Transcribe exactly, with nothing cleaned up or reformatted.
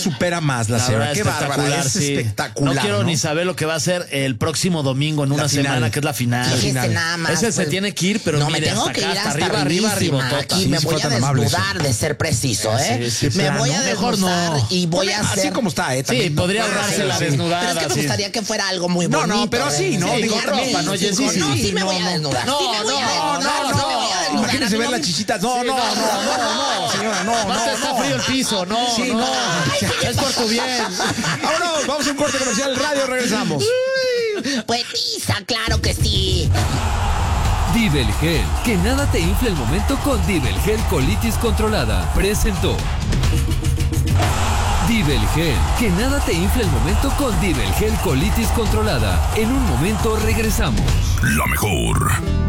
supera más la, la señora. Qué bárbara, es sí. espectacular. No quiero ¿no? ni saber lo que va a hacer el próximo domingo en una la semana, final. que es la final. Fíjese final. nada más. Ese pues, se tiene que ir, pero no, mire, me tengo hasta que acá, ir hasta hasta arriba, arriba, arriba. Aquí sí, me sí voy a desnudar de ser preciso, ¿eh? Sí, sí, me plano. voy a Mejor no. y voy a hacer... Así como está, ¿eh? También sí, podría ahorrarse la desnudada. Pero es que me gustaría que fuera algo muy bonito. No, no, pero así, ¿no? Digo, ropa, ¿no? Sí, sí me voy a desnudar. No, no, no, no, no. Imagínese ver las chichitas. No, no, no, no, no, señora, no, no. Está frío el piso, no, sí, no. Es por tu bien. Vámonos, vamos a un corte comercial. Radio, regresamos. Pues pizza, claro que sí. Divel Gel, que nada te infle el momento con Divel Gel Colitis Controlada. Presentó. Divel Gel, que nada te infle el momento con Divel Gel Colitis Controlada. En un momento regresamos. La mejor.